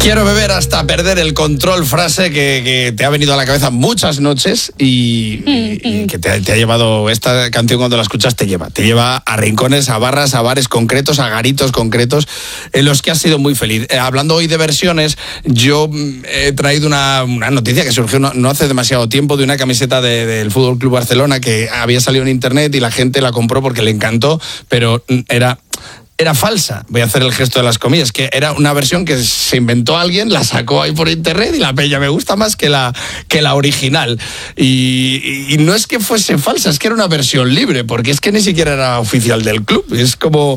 Quiero beber hasta perder el control, frase que te ha venido a la cabeza muchas noches y que te ha llevado, esta canción cuando la escuchas te lleva a rincones, a barras, a bares concretos, a garitos concretos en los que has sido muy feliz. Hablando hoy de versiones, yo he traído una noticia que surgió no hace demasiado tiempo de una camiseta del Fútbol Club Barcelona que había salido en internet y la gente la compró porque le encantó, pero era falsa. Voy a hacer el gesto de las comillas, que era una versión que se inventó alguien, la sacó ahí por internet y la peña me gusta más que la original. Y no es que fuese falsa, es que era una versión libre, porque es que ni siquiera era oficial del club. Es como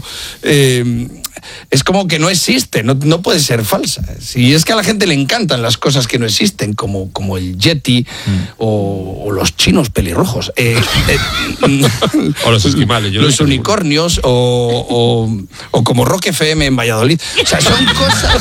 que no existe, no puede ser falsa. Y es que a la gente le encantan las cosas que no existen, como el Yeti o los chinos pelirrojos. O los esquimales. Los unicornios o como Rock FM en Valladolid. O sea, son cosas...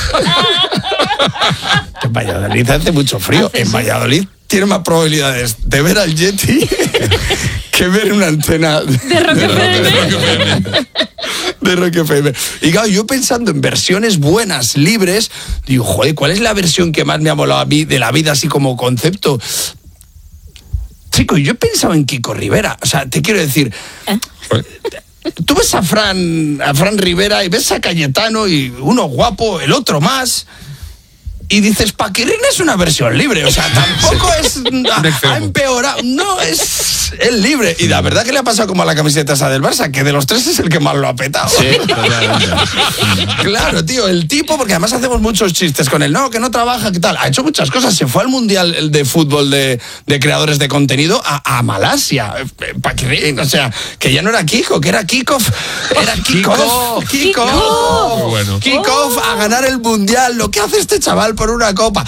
En Valladolid hace mucho frío. En Valladolid tiene más probabilidades de ver al Yeti que ver una antena de Rock FM. De Rock FM. Y claro, yo pensando en versiones buenas, libres, digo, joder, ¿cuál es la versión que más me ha molado a mí de la vida así como concepto? Chico, yo he pensado en Kiko Rivera. O sea, te quiero decir... Tú ves a Fran Rivera y ves a Cayetano y uno guapo, el otro más... Y dices, Paquirrín es una versión libre, o sea, tampoco es... ha empeorado, no, es libre. Y la verdad que le ha pasado como a la camiseta esa del Barça, que de los tres es el que más lo ha petado. Sí, totalmente. Claro, tío, el tipo, porque además hacemos muchos chistes con él, no, que no trabaja, ¿qué tal? Ha hecho muchas cosas, se fue al Mundial de Fútbol de creadores de contenido a Malasia, Paquirrín, o sea, que ya no era Kiko, que era Kickoff, era Kickoff. Muy bueno. Kickoff a ganar el Mundial, lo que hace este chaval por una copa.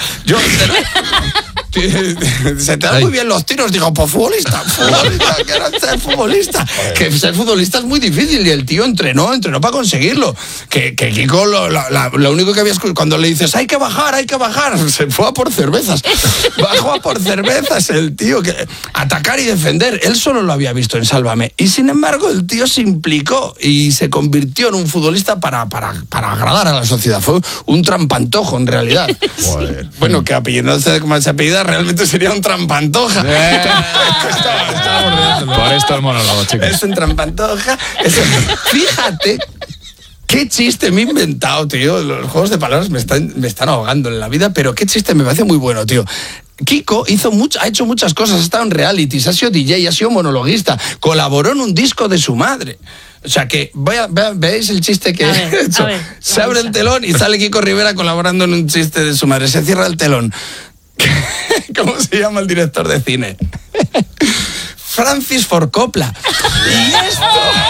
Se te dan muy bien los tiros. Digo, pues futbolista, quiero ser futbolista. Que ser futbolista es muy difícil y el tío entrenó para conseguirlo. Que Kiko lo único que había escuchado cuando le dices hay que bajar, se fue a por cervezas. Bajó a por cervezas el tío, que atacar y defender. Él solo lo había visto en Sálvame. Y sin embargo el tío se implicó y se convirtió en un futbolista para agradar a la sociedad. Fue un trampantojo en realidad. Joder. Bueno, que apellidándose como se apellida realmente sería un trampantoja. Por esto el monólogo, chicos. Es un trampantoja. Fíjate qué chiste me he inventado, tío. Los juegos de palabras me están ahogando en la vida, pero qué chiste me parece muy bueno, tío. Kiko ha hecho muchas cosas, ha estado en realities, ha sido DJ, ha sido monologuista, colaboró en un disco de su madre. O sea que, veáis el chiste que he hecho. Se abre el telón y sale Kiko Rivera colaborando en un chiste de su madre. Se cierra el telón. ¿Cómo se llama el director de cine? Francis Ford Coppola. Y esto...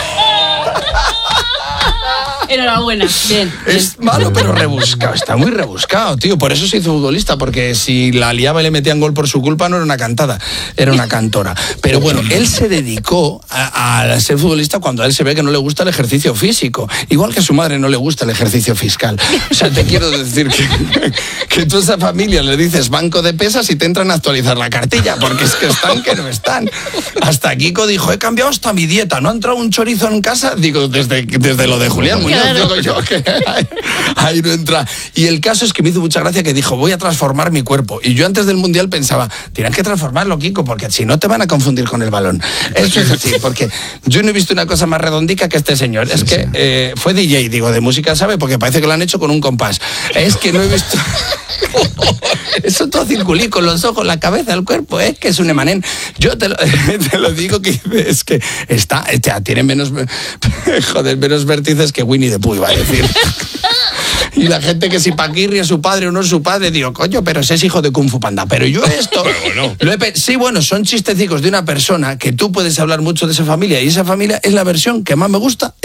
Enhorabuena, bien. Es malo pero rebuscado, está muy rebuscado, tío. Por eso se hizo futbolista, porque si la liaba y le metían gol por su culpa no era una cantada, era una cantora. Pero bueno, él se dedicó a ser futbolista cuando a él se ve que no le gusta el ejercicio físico, igual que a su madre no le gusta el ejercicio fiscal. O sea, te quiero decir que tú a esa familia le dices banco de pesas y te entran a actualizar la cartilla, porque es que están que no están. Hasta Kiko dijo, he cambiado hasta mi dieta, ¿no ha entrado un chorizo en casa? Digo, desde lo de Julián Muñoz. Digo yo que ahí no entra. Y el caso es que me hizo mucha gracia que dijo, voy a transformar mi cuerpo. Y yo antes del Mundial pensaba, tienes que transformarlo, Kiko, porque si no te van a confundir con el balón. Eso es así, porque yo no he visto una cosa más redondica que este señor. Es que fue DJ, digo, de música sabe, porque parece que lo han hecho con un compás. Es que no he visto... Eso todo circulí con los ojos, la cabeza, el cuerpo, que es un emanén. Yo te lo digo que es que tiene menos vértices que Winnie the Pooh, iba a decir. Y la gente que si Paquirri es su padre o no es su padre, digo, coño, pero ese es hijo de Kung Fu Panda. Pero yo esto... Sí, bueno, son chistecicos de una persona que tú puedes hablar mucho de esa familia y esa familia es la versión que más me gusta.